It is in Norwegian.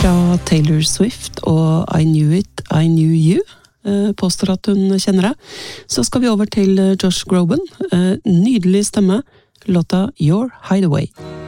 fra Taylor Swift og I Knew It, I Knew You. Påstår at hun kjenner det. Så skal vi over til Josh Groban. Nydelig stemme. Låta Your Hideaway.